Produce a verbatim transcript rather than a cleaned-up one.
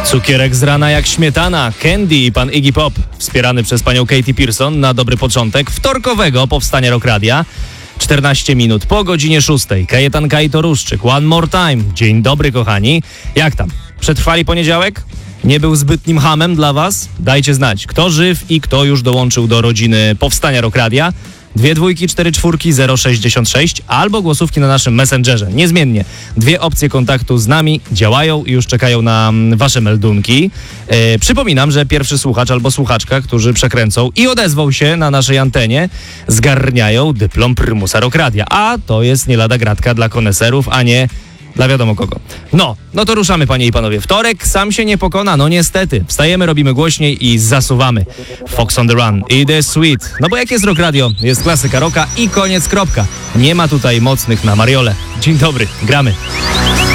Cukierek z rana jak śmietana, Candy i pan Iggy Pop, wspierany przez panią Katy Pearson na dobry początek wtorkowego powstania Rock Radia. czternaście minut po godzinie szóstej. Kajetanka i Toruszczyk, One More Time. Dzień dobry, kochani. Jak tam? Przetrwali poniedziałek? Nie był zbytnim hamem dla was? Dajcie znać, kto żyw i kto już dołączył do rodziny powstania Rock Radia. Dwie dwójki, cztery czwórki, zero sześćdziesiąt sześć albo głosówki na naszym Messengerze. Niezmiennie. Dwie opcje kontaktu z nami działają i już czekają na wasze meldunki. E, przypominam, że pierwszy słuchacz albo słuchaczka, którzy przekręcą i odezwał się na naszej antenie, zgarniają dyplom prymusa Rock Radia. A to jest nie lada gratka dla koneserów, a nie dla wiadomo kogo. No, no to ruszamy, panie i panowie. Wtorek sam się nie pokona, no niestety. Wstajemy, robimy głośniej i zasuwamy. Fox on the Run, It is Sweet. No bo jak jest Rock Radio, jest klasyka rocka i koniec, kropka. Nie ma tutaj mocnych na mariole. Dzień dobry, gramy.